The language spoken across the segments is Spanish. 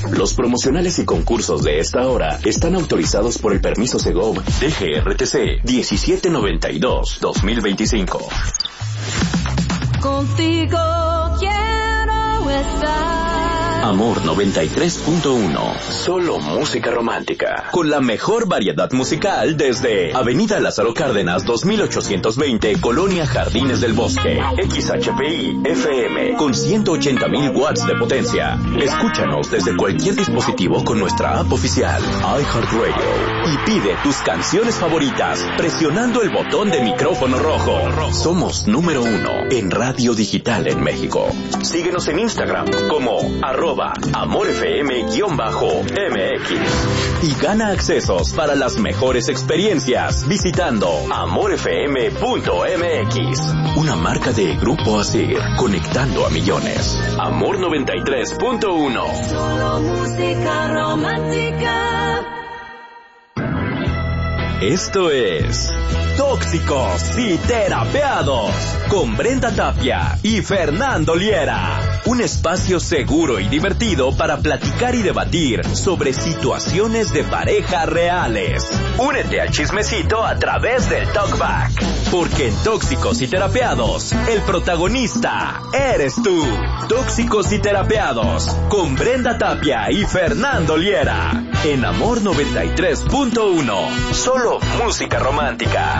Los promocionales y concursos de esta hora están autorizados por el permiso Segov DGRTC 1792-2025. Contigo quiero estar. Amor 93.1. Solo música romántica. Con la mejor variedad musical desde Avenida Lázaro Cárdenas 2820, Colonia Jardines del Bosque. XHPI FM con 180,000 watts de potencia. Escúchanos desde cualquier dispositivo con nuestra app oficial iHeartRadio y pide tus canciones favoritas presionando el botón de micrófono rojo. Somos número 1 en radio digital en México. Síguenos en Instagram como @AmorFM_MX y gana accesos para las mejores experiencias visitando AmorFM.mx. Una marca de Grupo Asir, conectando a millones. Amor 93.1. Solo música romántica. Esto es Tóxicos y Terapeados con Brenda Tapia y Fernando Liera. Un espacio seguro y divertido para platicar y debatir sobre situaciones de pareja reales. Únete al chismecito a través del Talkback. Porque en Tóxicos y Terapeados, el protagonista eres tú. Tóxicos y Terapeados con Brenda Tapia y Fernando Liera. En Amor 93.1. Solo música romántica.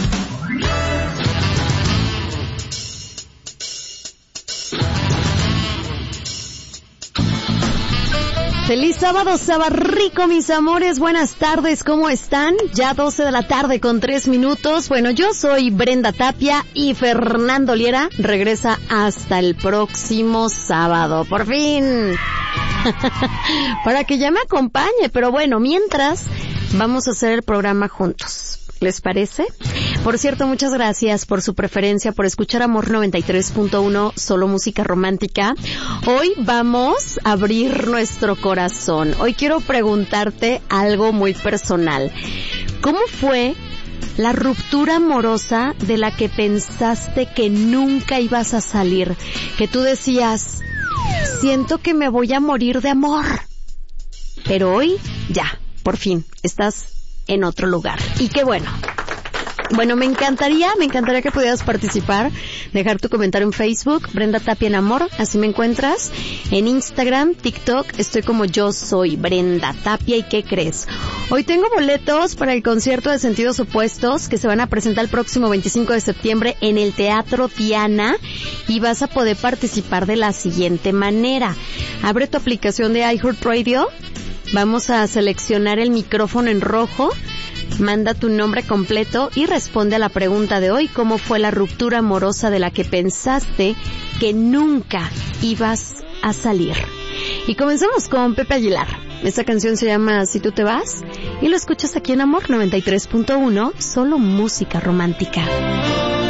Feliz sábado, rico, mis amores. Buenas tardes, ¿cómo están? Ya 12 de la tarde con 3 minutos. Bueno, yo soy Brenda Tapia y Fernando Liera regresa hasta el próximo sábado. Por fin. Para que ya me acompañe. Pero bueno, mientras vamos a hacer el programa juntos. ¿Les parece? Por cierto, muchas gracias por su preferencia, por escuchar Amor 93.1, solo música romántica. Hoy vamos a abrir nuestro corazón. Hoy quiero preguntarte algo muy personal. ¿Cómo fue la ruptura amorosa de la que pensaste que nunca ibas a salir? Que tú decías, siento que me voy a morir de amor. Pero hoy, ya, por fin, estás en otro lugar. Y qué bueno. Bueno, me encantaría que pudieras participar, dejar tu comentario en Facebook, Brenda Tapia en Amor, así me encuentras, en Instagram, TikTok, estoy como yo soy Brenda Tapia. ¿Y qué crees? Hoy tengo boletos para el concierto de Sentidos Opuestos que se van a presentar el próximo 25 de septiembre en el Teatro Diana y vas a poder participar de la siguiente manera. Abre tu aplicación de iHeartRadio, vamos a seleccionar el micrófono en rojo, manda tu nombre completo y responde a la pregunta de hoy: ¿cómo fue la ruptura amorosa de la que pensaste que nunca ibas a salir? Y comenzamos con Pepe Aguilar. Esta canción se llama Si tú te vas y lo escuchas aquí en Amor 93.1, solo música romántica.